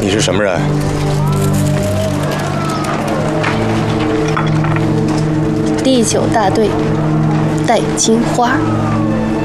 你是什么人？ 第9大队戴金花。